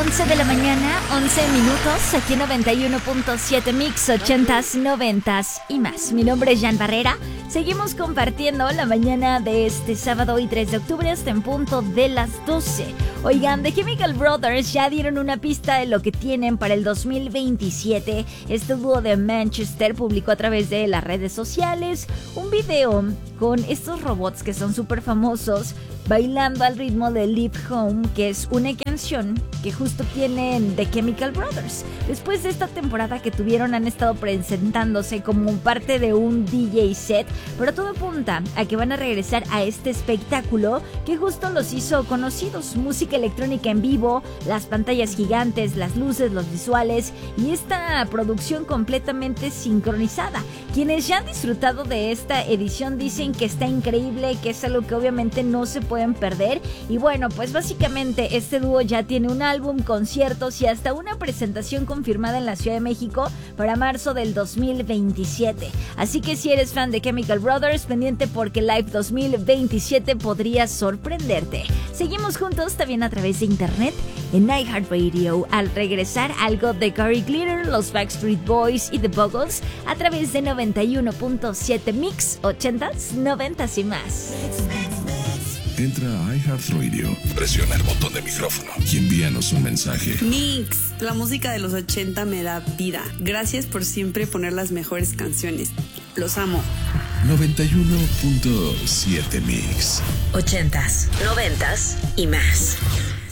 11 de la mañana, 11 minutos, aquí en 91.7 Mix, 80s, 90s y más. Mi nombre es Jan Barrera. Seguimos compartiendo la mañana de este sábado y 3 de octubre hasta en punto de las 12. Oigan, The Chemical Brothers ya dieron una pista de lo que tienen para el 2027. Este dúo de Manchester publicó a través de las redes sociales un video con estos robots que son súper famosos bailando al ritmo de Leave Home, que es una canción que justo tienen The Chemical Brothers. Después de esta temporada que tuvieron, han estado presentándose como parte de un DJ set, pero todo apunta a que van a regresar a este espectáculo que justo los hizo conocidos. Música electrónica en vivo, las pantallas gigantes, las luces, los visuales y esta producción completamente sincronizada. Quienes ya han disfrutado de esta edición dicen que está increíble, que es algo que obviamente no se pueden perder. Y bueno, pues básicamente este dúo ya tiene un álbum, conciertos y hasta una presentación confirmada en la Ciudad de México para marzo del 2027. Así que si eres fan de Chemical Brothers, pendiente porque Live 2027 podría sorprenderte. Seguimos juntos también a través de internet en iHeartRadio. Al regresar, algo de Gary Glitter, los Backstreet Boys y The Buggles a través de 91.7 Mix, 80s, 90s y más. Entra a iHeartRadio, presiona el botón de micrófono y envíanos un mensaje. Mix, la música de los 80 me da vida. Gracias por siempre poner las mejores canciones. Los amo. 91.7 Mix. 80s, 90s y más.